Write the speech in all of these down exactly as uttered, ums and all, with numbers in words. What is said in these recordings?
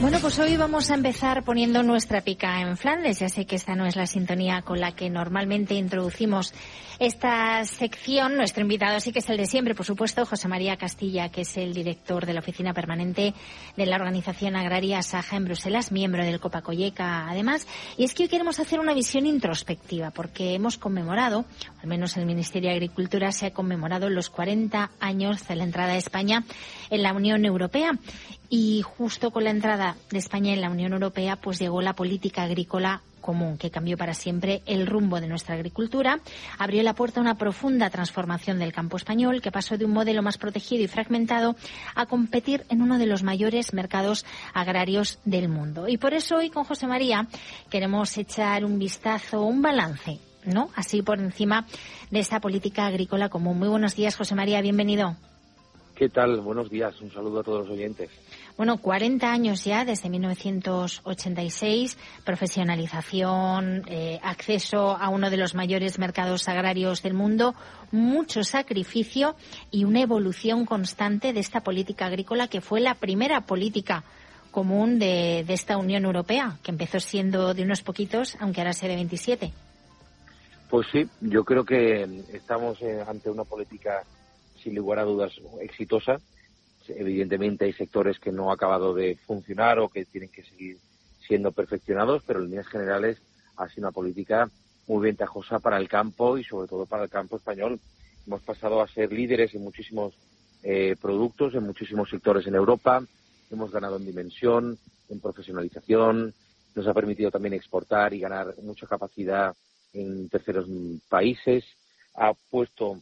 Bueno, pues hoy vamos a empezar poniendo nuestra pica en Flandes. Ya sé que esta no es la sintonía con la que normalmente introducimos esta sección. Nuestro invitado sí que es el de siempre, por supuesto, José María Castilla, que es el director de la Oficina Permanente de la Organización Agraria Saja en Bruselas, miembro del Copacogeca, además. Y es que hoy queremos hacer una visión introspectiva, porque hemos conmemorado, al menos el Ministerio de Agricultura se ha conmemorado los cuarenta años de la entrada de España en la Unión Europea. Y justo con la entrada de España en la Unión Europea, pues llegó la política agrícola común, que cambió para siempre el rumbo de nuestra agricultura, abrió la puerta a una profunda transformación del campo español, que pasó de un modelo más protegido y fragmentado a competir en uno de los mayores mercados agrarios del mundo. Y por eso hoy con José María queremos echar un vistazo, un balance, ¿no?, así por encima de esta política agrícola común. Muy buenos días, José María, bienvenido. ¿Qué tal? Buenos días. Un saludo a todos los oyentes. Bueno, cuarenta años ya, desde mil novecientos ochenta y seis, profesionalización, eh, acceso a uno de los mayores mercados agrarios del mundo, mucho sacrificio y una evolución constante de esta política agrícola que fue la primera política común de, de esta Unión Europea, que empezó siendo de unos poquitos, aunque ahora sea de veintisiete. Pues sí, yo creo que estamos eh, ante una política sin lugar a dudas exitosa. Evidentemente hay sectores que no han acabado de funcionar o que tienen que seguir siendo perfeccionados, pero en líneas generales ha sido una política muy ventajosa para el campo y sobre todo para el campo español. Hemos pasado a ser líderes en muchísimos eh, productos, en muchísimos sectores en Europa. Hemos ganado en dimensión, en profesionalización. Nos ha permitido también exportar y ganar mucha capacidad en terceros países. Ha puesto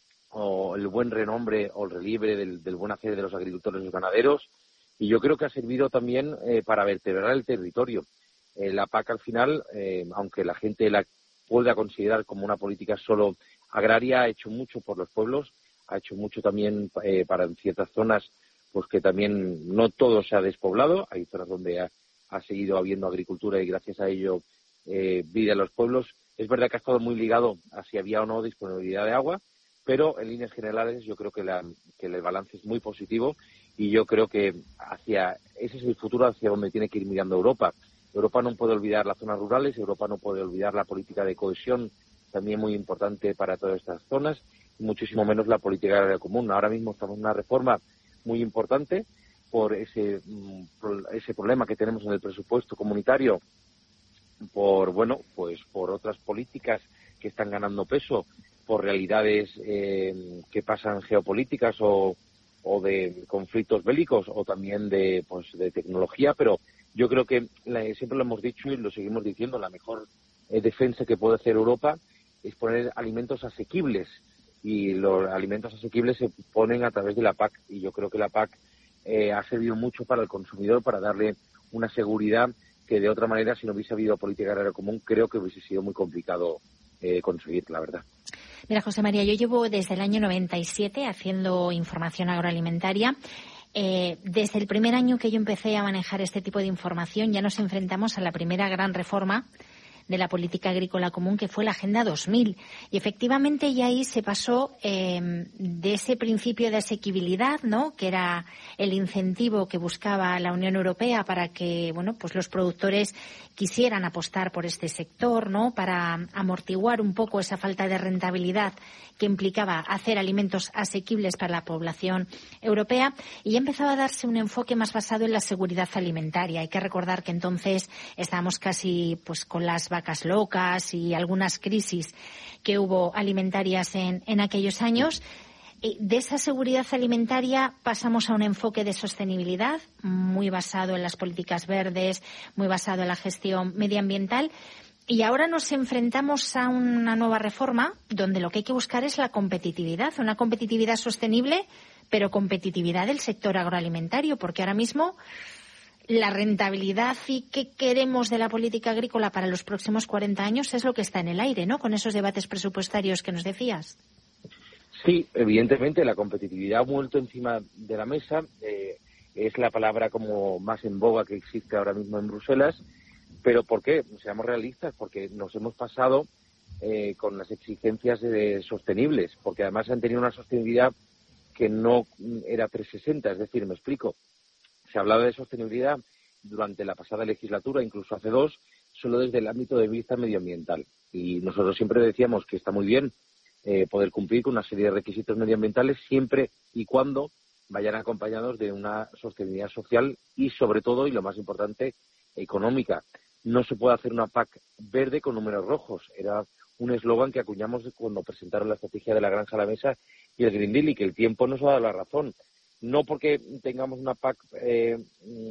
o el buen renombre o el relieve del, del buen hacer de los agricultores y los ganaderos, y yo creo que ha servido también eh, para vertebrar el territorio. Eh, la P A C al final, eh, aunque la gente la pueda considerar como una política solo agraria, ha hecho mucho por los pueblos, ha hecho mucho también eh, para en ciertas zonas, pues que también no todo se ha despoblado, hay zonas donde ha, ha seguido habiendo agricultura y gracias a ello eh, vida en los pueblos. Es verdad que ha estado muy ligado a si había o no disponibilidad de agua, pero en líneas generales yo creo que, la, que el balance es muy positivo y yo creo que hacia ese es el futuro hacia donde tiene que ir mirando Europa. Europa no puede olvidar las zonas rurales, Europa no puede olvidar la política de cohesión, también muy importante para todas estas zonas, y muchísimo menos la política agraria común. Ahora mismo estamos en una reforma muy importante por ese, ese problema que tenemos en el presupuesto comunitario, por bueno, pues por otras políticas que están ganando peso, por realidades eh, que pasan geopolíticas o, o de conflictos bélicos o también de, pues, de tecnología, pero yo creo que la, siempre lo hemos dicho y lo seguimos diciendo, la mejor eh, defensa que puede hacer Europa es poner alimentos asequibles, y los alimentos asequibles se ponen a través de la P A C, y yo creo que la P A C eh, ha servido mucho para el consumidor, para darle una seguridad que de otra manera, si no hubiese habido política agraria común, creo que hubiese sido muy complicado eh, conseguir, la verdad. Mira, José María, yo llevo desde el año noventa y siete haciendo información agroalimentaria. Eh, desde el primer año que yo empecé a manejar este tipo de información ya nos enfrentamos a la primera gran reforma de la política agrícola común, que fue la Agenda dos mil. Y efectivamente ya ahí se pasó eh, de ese principio de asequibilidad, ¿no?, que era el incentivo que buscaba la Unión Europea para que, bueno, pues los productores quisieran apostar por este sector, ¿no?, para amortiguar un poco esa falta de rentabilidad que implicaba hacer alimentos asequibles para la población europea, y ya empezaba a darse un enfoque más basado en la seguridad alimentaria. Hay que recordar que entonces estábamos casi pues con las vacas locas y algunas crisis que hubo alimentarias en, en aquellos años. De esa seguridad alimentaria pasamos a un enfoque de sostenibilidad muy basado en las políticas verdes, muy basado en la gestión medioambiental. Y ahora nos enfrentamos a una nueva reforma donde lo que hay que buscar es la competitividad, una competitividad sostenible, pero competitividad del sector agroalimentario, porque ahora mismo la rentabilidad y qué queremos de la política agrícola para los próximos cuarenta años es lo que está en el aire, ¿no?, con esos debates presupuestarios que nos decías. Sí, evidentemente la competitividad ha vuelto encima de la mesa, eh, es la palabra como más en boga que existe ahora mismo en Bruselas. ¿Pero por qué? Seamos realistas, porque nos hemos pasado eh, con las exigencias de sostenibles, porque además han tenido una sostenibilidad que no era trescientos sesenta, es decir, me explico. Se hablaba de sostenibilidad durante la pasada legislatura, incluso hace dos, solo desde el ámbito de vista medioambiental. Y nosotros siempre decíamos que está muy bien eh, poder cumplir con una serie de requisitos medioambientales siempre y cuando vayan acompañados de una sostenibilidad social y, sobre todo, y lo más importante, económica. No se puede hacer una P A C verde con números rojos. Era un eslogan que acuñamos cuando presentaron la estrategia de la granja a la mesa y el Green Deal, y que el tiempo nos ha dado la razón. No porque tengamos una P A C eh,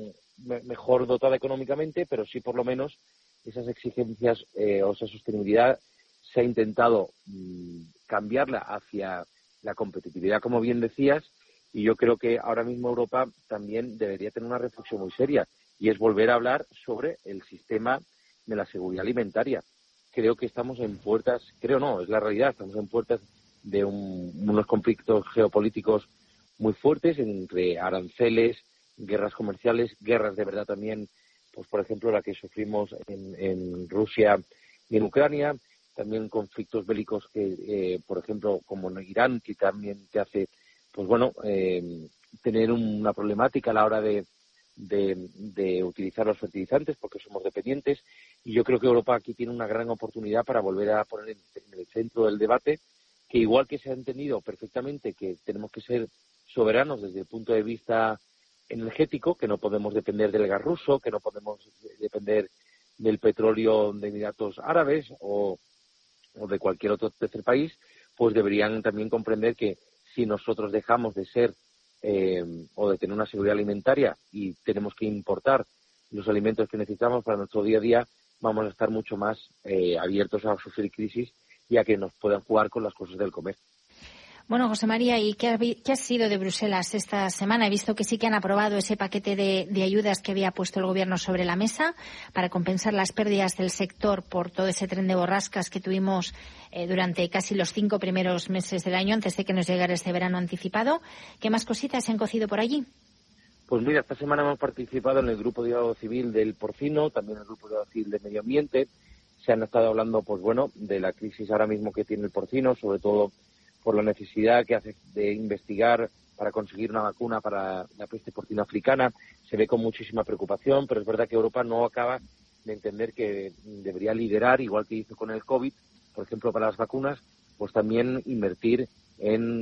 mejor dotada económicamente, pero sí por lo menos esas exigencias eh, o esa sostenibilidad se ha intentado mmm, cambiarla hacia la competitividad, como bien decías, y yo creo que ahora mismo Europa también debería tener una reflexión muy seria, y es volver a hablar sobre el sistema de la seguridad alimentaria. Creo que estamos en puertas, creo no, es la realidad, estamos en puertas de un, unos conflictos geopolíticos muy fuertes entre aranceles, guerras comerciales, guerras de verdad también, pues por ejemplo la que sufrimos en, en Rusia y en Ucrania, también conflictos bélicos que, eh, por ejemplo, como en Irán, que también te hace, pues bueno, eh, tener una problemática a la hora de, de, de utilizar los fertilizantes porque somos dependientes, y yo creo que Europa aquí tiene una gran oportunidad para volver a poner en, en el centro del debate que, igual que se ha entendido perfectamente que tenemos que ser soberanos desde el punto de vista energético, que no podemos depender del gas ruso, que no podemos depender del petróleo de Emiratos Árabes o, o de cualquier otro tercer país, pues deberían también comprender que si nosotros dejamos de ser eh, o de tener una seguridad alimentaria y tenemos que importar los alimentos que necesitamos para nuestro día a día, vamos a estar mucho más eh, abiertos a sufrir crisis y a que nos puedan jugar con las cosas del comer. Bueno, José María, ¿y qué ha, qué ha sido de Bruselas esta semana? He visto que sí que han aprobado ese paquete de, de ayudas que había puesto el Gobierno sobre la mesa para compensar las pérdidas del sector por todo ese tren de borrascas que tuvimos eh, durante casi los cinco primeros meses del año, antes de que nos llegara este verano anticipado. ¿Qué más cositas se han cocido por allí? Pues mira, esta semana hemos participado en el Grupo de Diálogo Civil del Porcino, también en el Grupo de Diálogo Civil del Medio Ambiente. Se han estado hablando, pues bueno, de la crisis ahora mismo que tiene el porcino, sobre todo por la necesidad que hace de investigar para conseguir una vacuna para la peste porcina africana. Se ve con muchísima preocupación, pero es verdad que Europa no acaba de entender que debería liderar, igual que hizo con el COVID, por ejemplo, para las vacunas, pues también invertir en